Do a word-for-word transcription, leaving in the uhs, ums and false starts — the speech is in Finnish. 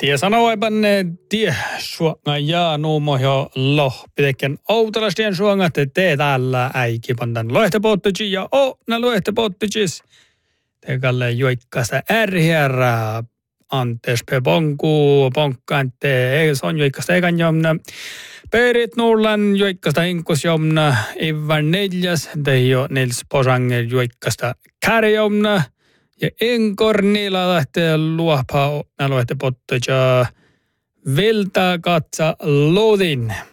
Tie sanoipan tie suonga ja nuumo jo lohpiteken outalastien suonga te te täällä äiki pantan lohtepottuji ja o na lohtepottucis. Te kalle joikkasta ärhierää. Antes pe bonku ponkkaante ei son joikkasta ekan jomna. Perit nullan joikkasta inkus jomna. Ivan neljäs te jo nils posanger joikkasta kärjomna. Ja enkornilla lähtee luopaa na lohtepottuja. Vilta katsa lodin.